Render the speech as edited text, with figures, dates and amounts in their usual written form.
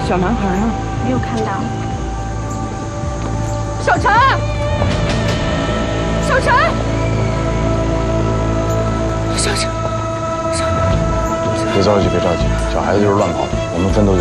小男孩呢？ 没有看到。 小陈，小陈，小陈， 别着急，别着急，小孩子就是乱跑的，我们分头就